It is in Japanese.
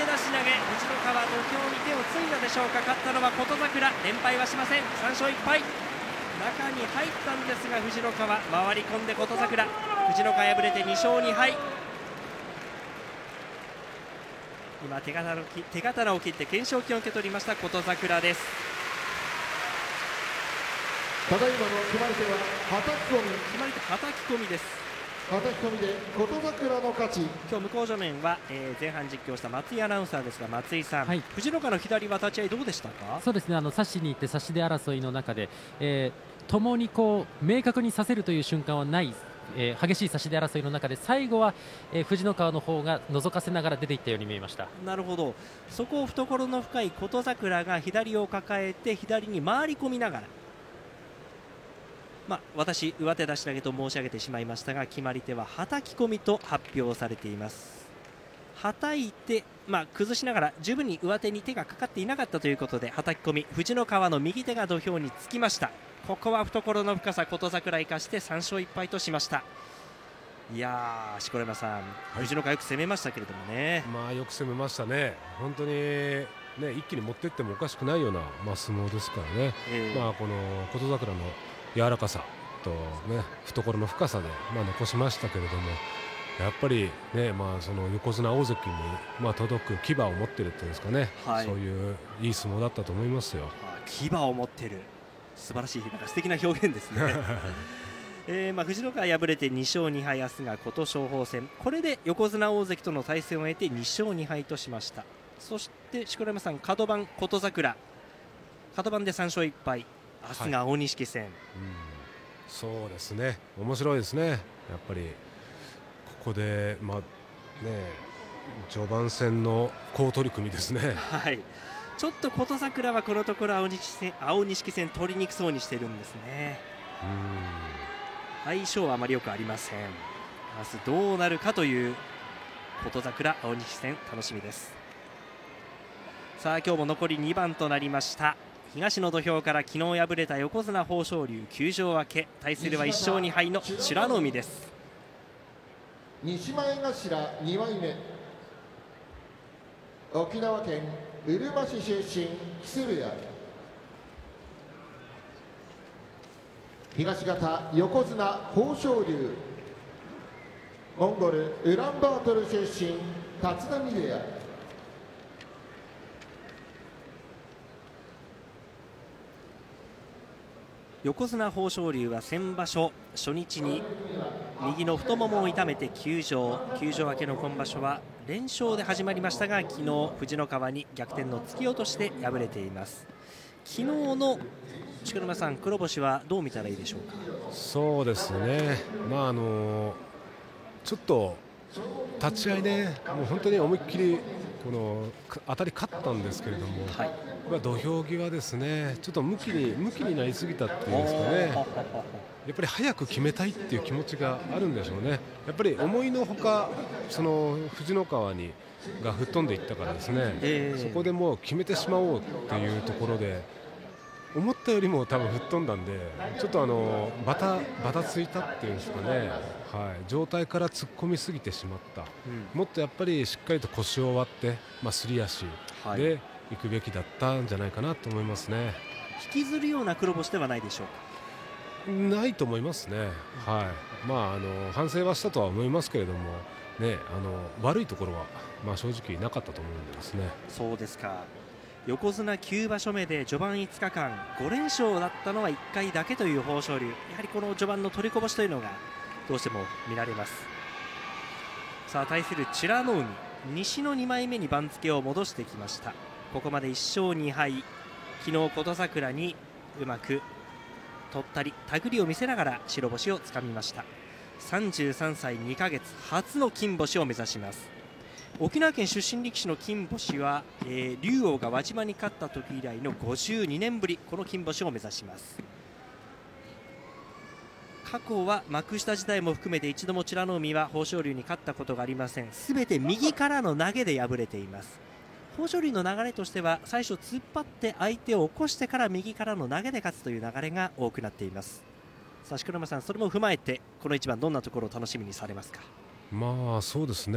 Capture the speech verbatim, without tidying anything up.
出し投げ、藤野川土俵に手をついたでしょうか。勝ったのは琴櫻、連敗はしません。さん勝いっぱい。中に入ったんですが藤野川回り込んで琴櫻、藤野川敗れてに勝に敗。今手刀を手刀を切って懸賞金を受け取りました琴櫻です。 ただいまの決まり手ははたき込み。 決まり手はたき込みです。 はたき込みで琴櫻の勝ち。 今日向正面は、えー、前半実況した松井アナウンサーですが、松井さん、 はい、 藤野川の左は立ち合いどうでしたか。 そうですね、あの差しに行って差し手争いの中で、えー、共にこう明確にさせるという瞬間はない、えー、激しい差し手争いの中で最後は、えー、藤野川の方が覗かせながら出ていったように見えました。 なるほど、そこを懐の深い琴櫻が左を抱えて左に回り込みながら、まあ、私上手出し投げと申し上げてしまいましたが、決まり手ははたき込みと発表されています。はたいて、まあ、崩しながら十分に上手に手がかかっていなかったということではたき込み、藤野川の右手が土俵につきました。ここは懐の深さ琴櫻生かしてさん勝いっ敗としました。いやー、錣山さん、はい、藤野川よく攻めましたけれどもね。 まあよく攻めましたね。本当にね、一気に持っていってもおかしくないような、まあ、相撲ですからね、えーまあ、この琴櫻の柔らかさと、ね、懐の深さで、まあ、残しましたけれども、やっぱり、ね、まあ、その横綱大関に、まあ、届く牙を持っているというんですかね、はい、そういういい相撲だったと思いますよ。 牙を持っている、素晴らしい、なんか素敵な表現ですね。えーまあ、藤野川敗れてに勝に敗、明日が琴勝峰戦、これで横綱大関との対戦を得てに勝に敗としました。そして錣山さん、カド番琴櫻、カド番でさん勝いっ敗、明日が大錦戦、はい、うん、 そうですね、面白いですね。やっぱりここで、まあね、序盤戦の好取り組みですね。 はい、ちょっと琴櫻はこのところ青錦戦、青錦戦取りにくそうにしているんですね。うん、相性はあまりよくありません。明日どうなるかという琴櫻青錦戦、楽しみです。さあ今日も残りにばんとなりました。東の土俵から昨日敗れた横綱豊昇龍休場明け、対するはいっ勝に敗の美ノ海です。 西前頭に枚目、沖縄県うるま市出身木鶴屋、東方横綱豊昇龍、モンゴルウランバートル出身立浪部屋。 横綱豊昇龍は先場所初日に右の太ももを痛めて休場、休場明けの今場所は連勝で始まりましたが、昨日藤野川に逆転の突き落としで敗れています。昨日の錣山さん、黒星はどう見たらいいでしょうか。 そうですね、まああのちょっと立ち合いね、もう本当に思いっきりこの当たり勝ったんですけれども、はい、まあ、土俵際ですね、ちょっと向きに向きになりすぎたっていうんですかね、やっぱり早く決めたいっていう気持ちがあるんでしょうね。やっぱり思いのほかその藤野川にが吹っ飛んでいったからですね、えー、そこでもう決めてしまおうっていうところで思ったよりも多分吹っ飛んだんで、ちょっとあのバタバタついたっていうんですかね、はい、状態から突っ込みすぎてしまった、うん、もっとやっぱりしっかりと腰を割って、まあ、すり足で行くべきだったんじゃないかなと思いますね。 引きずるような黒星ではないでしょうか。 ないと思いますね、はい、まあ、あの反省はしたとは思いますけれども、ね、あの悪いところは、まあ、正直なかったと思うんですね。 そうですか。横綱きゅう場所目で序盤いつかかんご連勝だったのはいっかいだけという豊昇龍、やはりこの序盤の取りこぼしというのがどうしても見られます。さあ対する美ノ海、西のに枚目に番付を戻してきました。ここまでいっ勝に敗、昨日琴櫻にうまく取ったり手繰りを見せながら白星をつかみました。さんじゅうさんさいにかげつ、初の金星を目指します。沖縄県出身力士の金星は、えー、竜王が輪島に勝った時以来のごじゅうにねんぶり、この金星を目指します。過去は幕下時代も含めて一度も美ノ海は豊昇龍に勝ったことがありません。すべて右からの投げで敗れています。豊昇龍の流れとしては最初突っ張って相手を起こしてから右からの投げで勝つという流れが多くなっています。さあ錣山さん、それも踏まえてこの一番どんなところを楽しみにされますか。 まあそうですね、